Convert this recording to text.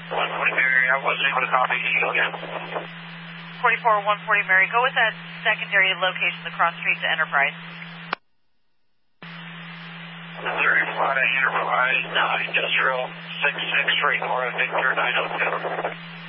140 Mary, I wasn't able to copy you again. 44 140 Mary, go with that secondary location, the cross street to Enterprise. Missouri, Florida, Enterprise, Industrial, 663 North Victor 902.